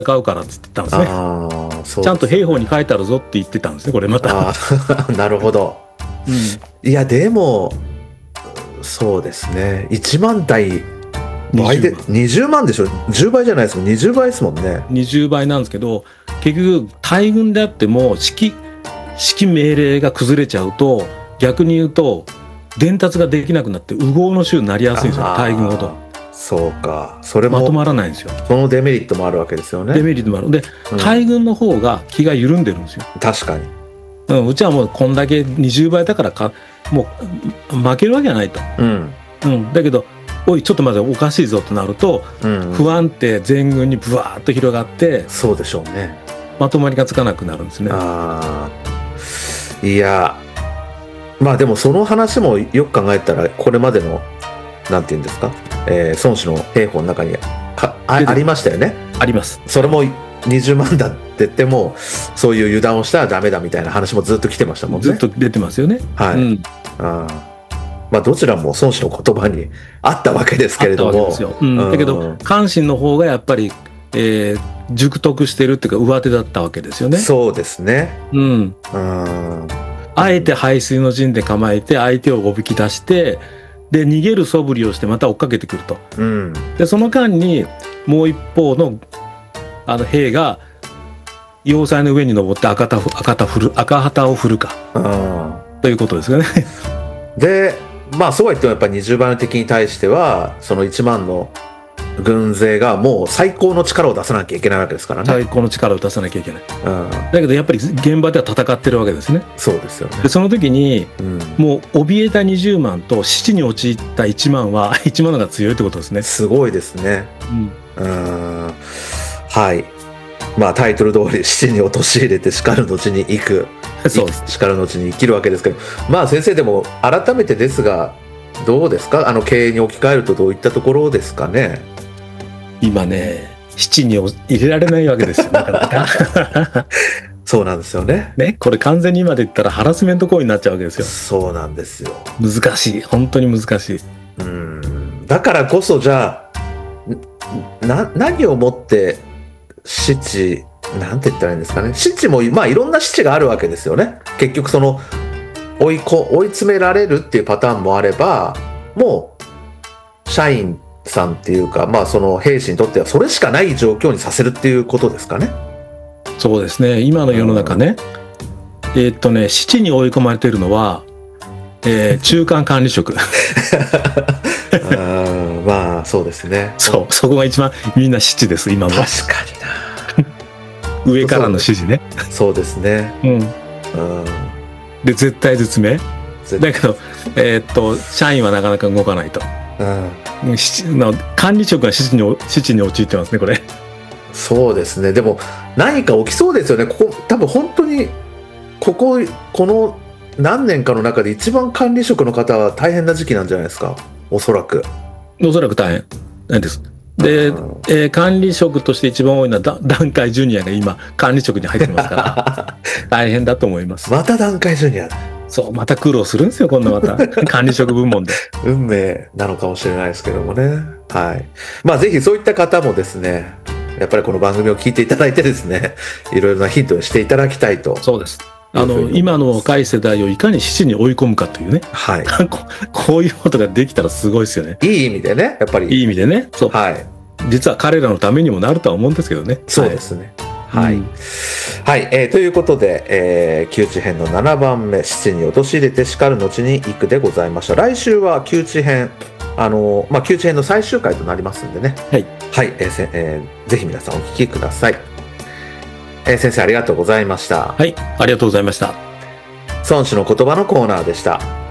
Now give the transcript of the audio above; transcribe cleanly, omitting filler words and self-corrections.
戦うからって言ってたんですね。 そうですね。 ちゃんと兵法に書いてあるぞって言ってたんですね、これまた。 なるほど。いや、でも、そうですね。1万対倍で20万でしょ。10倍じゃないですもん。20倍ですもんね。 20倍なんですけど、結局大軍であっても指揮命令が崩れちゃうと、逆に言うと伝達ができなくなって右往の衆になりやすいんですよ、大軍ほど。 そうか。それもまとまらないんですよ。 そのデメリットもあるわけですよね。 デメリットもある。で、大軍の方が気が緩んでるんですよ。 確かに。 うちはもうこんだけ20倍だからもう負けるわけはないと。だけど、おいちょっと待っておかしいぞとなると、不安定全軍にブワーッと広がって、 そうでしょうね。 まとまりがつかなくなるんですね。 いや、まあでもその話もよく考えたら、これまでのなんていうんですか、孫子の兵法の中にありましたよね。 あります。 それも20万だって言っても、そういう油断をしたらダメだみたいな話もずっと来てましたもんね。 ずっと出てますよね。 はい。まあどちらも孫子の言葉にあったわけですけれども。 だけど関心の方がやっぱり、熟得してるっていうか上手だったわけですよね。 そうですね。 あえて背水の陣で構えて相手をおびき出して、で逃げる素振りをしてまた追っかけてくると。でその間にもう一方の兵が要塞の上に登って赤旗を振るかということですよね。 でまあそうは言ってもやっぱり20倍の敵に対してはその1万の軍勢がもう最高の力を出さなきゃいけないわけですからね。 最高の力を出さなきゃいけない。だけどやっぱり現場では戦ってるわけですね。 そうですよね。 でその時に、もう怯えた20万と死地に陥った1万は1万の方が強いってことですね。 すごいですね。はい。まあタイトル通り死地に陥れて叱る後に行く。そうです。叱る後に生きるわけですけど、まあ先生でも改めてですがどうですか、経営に置き換えるとどういったところですかね。 今ね、七に入れられないわけですよ、なかなか。 そうなんですよね。 これ完全に今で言ったらハラスメント行為になっちゃうわけですよ。 そうなんですよ。 難しい、本当に難しい。 だからこそじゃあ何をもって七なんて言ったらいいんですかね。七もまあいろんな七があるわけですよね。結局その追い詰められるっていうパターンもあれば、もう社員さんっていうか、まあその兵士にとってはそれしかない状況にさせるっていうことですかね。 そうですね。今の世の中ね、七に追い込まれているのは、中間管理職。 まあそうですね。 そこが一番みんな七です今も。 確かにな。上からの指示ね。そうですね。 で絶対絶命。だけど社員はなかなか動かないと。管理職が七に陥ってますねこれ。 そうですね。でも何か起きそうですよね。多分本当にこの何年かの中で一番管理職の方は大変な時期なんじゃないですか。おそらく大変です。で、管理職として一番多いのは団塊ジュニアが今管理職に入ってますから大変だと思います。また団塊ジュニアだ。 そうまた苦労するんですよ今度また管理職部門で。 運命なのかもしれないですけどもね。はい。まあぜひそういった方もですね、やっぱりこの番組を聞いていただいてですね、いろいろなヒントをしていただきたいと。 そうです。今の若い世代をいかに七に追い込むかというね、 はい、 こういうことができたらすごいですよね。 いい意味でね、やっぱりいい意味でね。そう、 はい、 実は彼らのためにもなるとは思うんですけどね。 そうですね。はい、はいということで、窮地編の7番目、七に陥れて叱る後に行くでございました。来週は窮地編、窮地編の最終回となりますんでね。はい、はい、ぜひ皆さんお聞きください。先生ありがとうございました。 はい、ありがとうございました。 孫子の言葉のコーナーでした。